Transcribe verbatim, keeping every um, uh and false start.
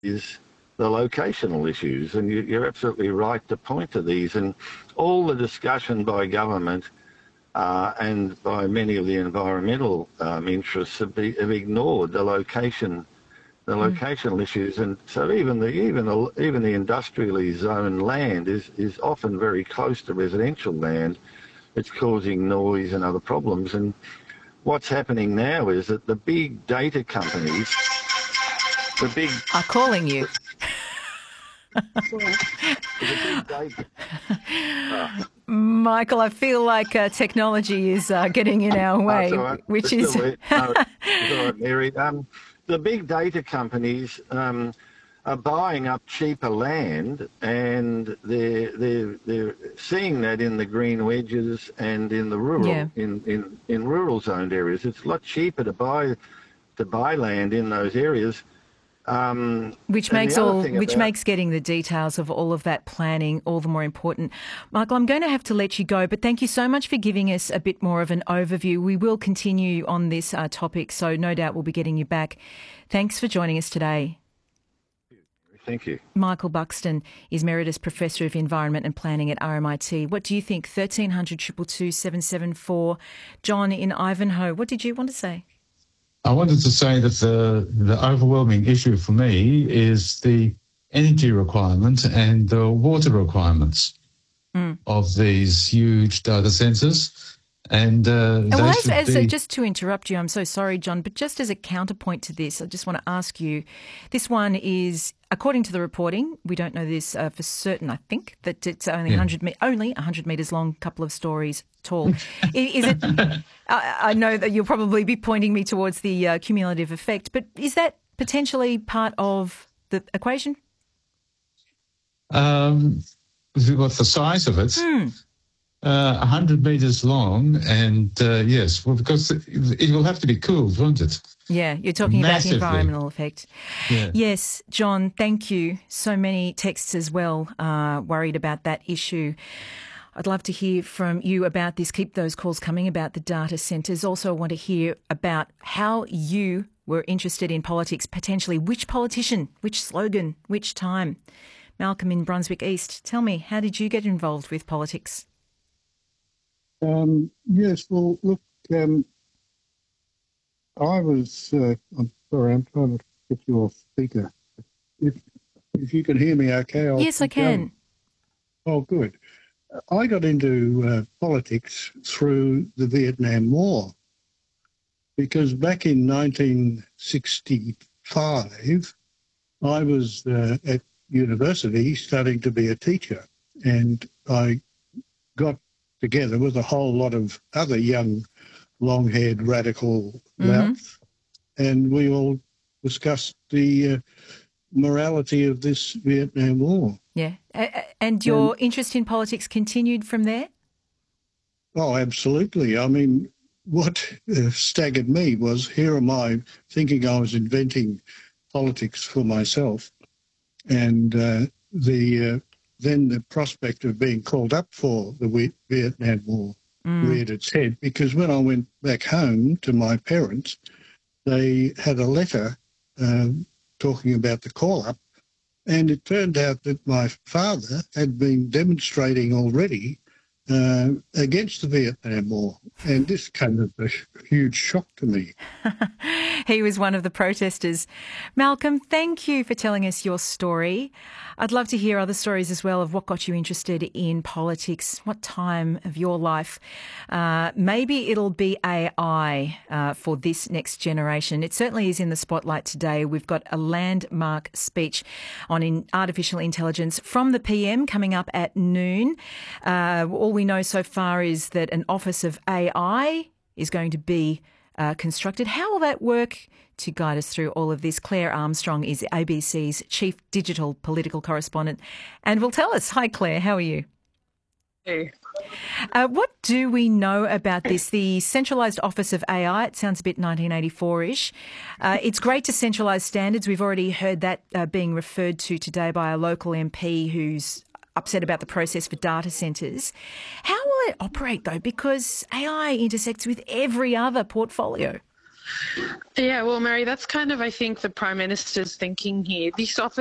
is the locational issues, and you, you're absolutely right to point to these. And all the discussion by government uh, and by many of the environmental um, interests have, be, have ignored the location, the Mm. locational issues. And so even the even the, even the industrially zoned land is is often very close to residential land. It's causing noise and other problems. And what's happening now is that the big data companies, the big Are calling you. the big data. Uh, Michael, I feel like uh, technology is uh, getting in our uh, way, so I, which it's is... still, no, it's all right, Mary. Um, the big data companies um, are buying up cheaper land, and they're they're they're seeing that in the green wedges and in the yeah. rural in, in, in rural zoned areas. It's a lot cheaper to buy to buy land in those areas. Um, Which and makes the other all, thing which about makes getting the details of all of that planning all the more important. Michael, I'm going to have to let you go, but thank you so much for giving us a bit more of an overview. We will continue on this uh, topic, so no doubt we'll be getting you back. Thanks for joining us today. Thank you. Michael Buxton is Emeritus Professor of Environment and Planning at R M I T. What do you think? thirteen hundred, two two two, seven seven four. John in Ivanhoe, what did you want to say? I wanted to say that the, the overwhelming issue for me is the energy requirement and the water requirements Mm. of these huge data centres. And, uh, And they well, as, should as be... a, just to interrupt you, I'm so sorry, John, but just as a counterpoint to this, I just want to ask you, this one is, according to the reporting, we don't know this uh, for certain, I think, that it's only Yeah. one hundred me- only one hundred metres long, couple of stories tall. I- is it? I, I know that you'll probably be pointing me towards the uh, cumulative effect, but is that potentially part of the equation? Um, what's the size of it? Hmm. Uh, one hundred metres long, and uh, yes, well, because it, it will have to be cooled, won't it? Yeah, you're talking Massively. about the environmental effect. Yeah. Yes, John, thank you. So many texts as well, uh, worried about that issue. I'd love to hear from you about this. Keep those calls coming about the data centres. Also want to hear about how you were interested in politics, potentially which politician, which slogan, which time. Malcolm in Brunswick East, tell me, how did you get involved with politics? Um, yes, well, look, um, I was, uh, I'm sorry, I'm trying to get you off speaker. If if you can hear me okay, I'll Yes, I keep going. can. Oh, good. I got into uh, politics through the Vietnam War because back in nineteen sixty-five, I was uh, at university studying to be a teacher, and I got together with a whole lot of other young, long-haired radical louts, and we all discussed the uh, morality of this Vietnam War. Yeah. A- a- And your interest in politics continued from there? Oh, absolutely. I mean, what uh, staggered me was here am I thinking I was inventing politics for myself, and uh, the uh, then the prospect of being called up for the Vi- Vietnam War Mm. reared its head, because when I went back home to my parents, they had a letter um, talking about the call-up, and it turned out that my father had been demonstrating already uh, against the Vietnam War, and this came as a huge shock to me. He was one of the protesters. Malcolm, thank you for telling us your story. I'd love to hear other stories as well of what got you interested in politics, what time of your life. Uh, maybe it'll be A I uh, for this next generation. It certainly is in the spotlight today. We've got a landmark speech on in artificial intelligence from the P M coming up at noon. Uh, all we know so far is that an Office of A I is going to be Uh, constructed. How will that work? To guide us through all of this, Claire Armstrong is A B C's Chief Digital Political Correspondent and will tell us. Hi, Claire. How are you? Hey. Uh, what do we know about this? The centralised Office of A I, it sounds a bit nineteen eighty-four-ish. Uh, it's great to centralise standards. We've already heard that uh, being referred to today by a local M P who's upset about the process for data centres. How will it operate, though? Because A I intersects with every other portfolio. Yeah, well, Mary, that's kind of, I think, the Prime Minister's thinking here. This offer